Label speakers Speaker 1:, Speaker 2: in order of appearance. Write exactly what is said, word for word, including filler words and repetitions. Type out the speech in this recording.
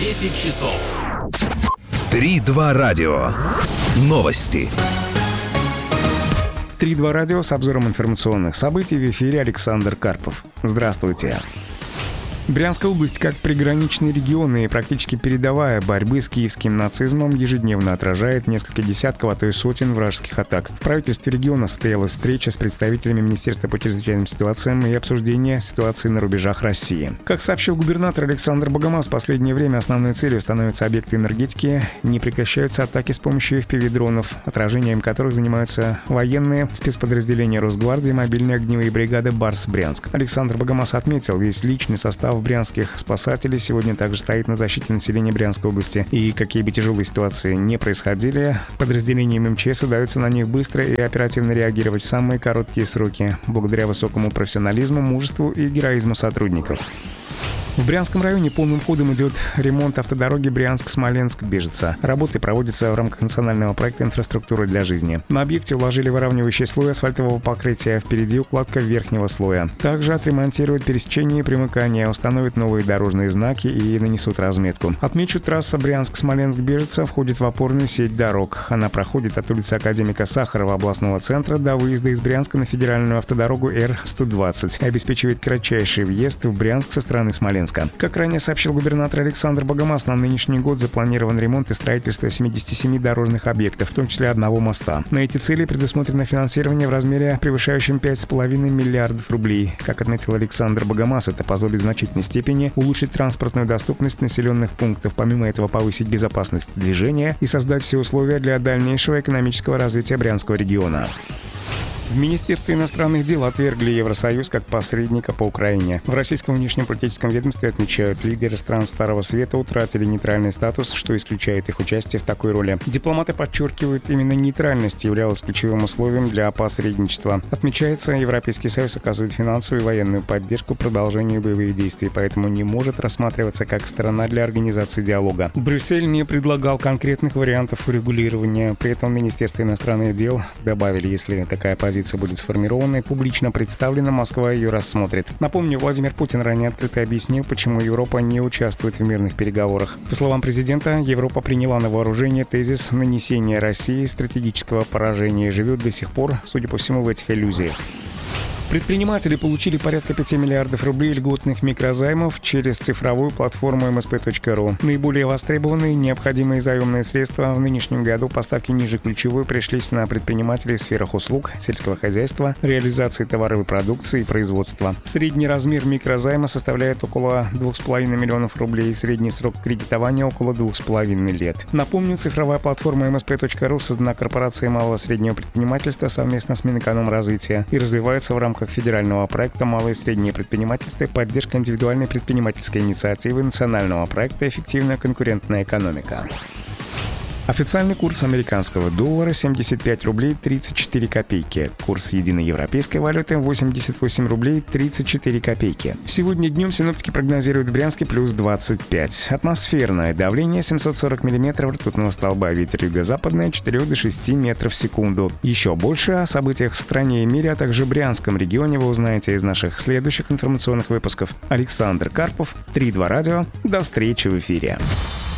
Speaker 1: десять часов.
Speaker 2: Три-два радио. Новости.
Speaker 3: Три-два радио с обзором информационных событий. В эфире Александр Карпов. Здравствуйте. Брянская область, как приграничный регион и практически передовая борьбы с киевским нацизмом, ежедневно отражает несколько десятков, а то и сотен вражеских атак. В правительстве региона состоялась встреча с представителями Министерства по чрезвычайным ситуациям и обсуждение ситуации на рубежах России. Как сообщил губернатор Александр Богомаз, в последнее время основной целью становятся объекты энергетики. Не прекращаются атаки с помощью эф пи ви-дронов, отражением которых занимаются военные, спецподразделения Росгвардии, мобильные огневые бригады «Барс-Брянск». Александр Богомаз отметил, весь личный состав брянских спасателей сегодня также стоит на защите населения Брянской области. И какие бы тяжелые ситуации не происходили, подразделениям эм че эс удается на них быстро и оперативно реагировать в самые короткие сроки, благодаря высокому профессионализму, мужеству и героизму сотрудников. В Брянском районе полным ходом идет ремонт автодороги Брянск-Смоленск-Бежица. Работы проводятся в рамках национального проекта «Инфраструктура для жизни». На объекте уложили выравнивающий слой асфальтового покрытия, впереди укладка верхнего слоя. Также отремонтируют пересечение и примыкания, установят новые дорожные знаки и нанесут разметку. Отмечу, трасса Брянск-Смоленск-Бежица входит в опорную сеть дорог. Она проходит от улицы Академика Сахарова областного центра до выезда из Брянска на федеральную автодорогу эр сто двадцать. Обеспечивает кратчайший въезд в Брянск со стороны Смоленска. Как ранее сообщил губернатор Александр Богомаз, на нынешний год запланирован ремонт и строительство семидесяти семи дорожных объектов, в том числе одного моста. На эти цели предусмотрено финансирование в размере, превышающем пять с половиной миллиардов рублей. Как отметил Александр Богомаз, это позволит в значительной степени улучшить транспортную доступность населенных пунктов, помимо этого повысить безопасность движения и создать все условия для дальнейшего экономического развития Брянского региона. В Министерстве иностранных дел отвергли Евросоюз как посредника по Украине. В российском внешнеполитическом ведомстве отмечают, лидеры стран Старого Света утратили нейтральный статус, что исключает их участие в такой роли. Дипломаты подчеркивают, именно нейтральность являлась ключевым условием для посредничества. Отмечается, Европейский Союз оказывает финансовую и военную поддержку продолжению боевых действий, поэтому не может рассматриваться как сторона для организации диалога. Брюссель не предлагал конкретных вариантов урегулирования. При этом Министерство иностранных дел добавили, если такая позиция будет сформирована и публично представлена, Москва ее рассмотрит. Напомню, Владимир Путин ранее открыто объяснил, почему Европа не участвует в мирных переговорах. По словам президента, Европа приняла на вооружение тезис нанесения России стратегического поражения и живет до сих пор, судя по всему, в этих иллюзиях. Предприниматели получили порядка пяти миллиардов рублей льготных микрозаймов через цифровую платформу эм эс пэ точка ру. Наиболее востребованные необходимые заемные средства в нынешнем году поставки ниже ключевой пришлись на предпринимателей в сферах услуг, сельского хозяйства, реализации товаровой продукции и производства. Средний размер микрозайма составляет около двух с половиной миллионов рублей, средний срок кредитования около двух с половиной лет. Напомню, цифровая платформа эм эс пэ точка ру создана корпорацией малого и среднего предпринимательства совместно с Минэкономразвития и развивается в рамках федерального проекта «Малое и среднее предпринимательство» и поддержка индивидуальной предпринимательской инициативы национального проекта «Эффективная конкурентная экономика». Официальный курс американского доллара семьдесят пять рублей тридцать четыре копейки. Курс единой европейской валюты восемьдесят восемь рублей тридцать четыре копейки. Сегодня днем синоптики прогнозируют в Брянске плюс двадцать пять. Атмосферное давление семьсот сорок миллиметров ртутного столба. Ветер юго-западный от четырёх до шести метров в секунду. Еще больше о событиях в стране и мире, а также Брянском регионе вы узнаете из наших следующих информационных выпусков. Александр Карпов, Три-два радио. До встречи в эфире.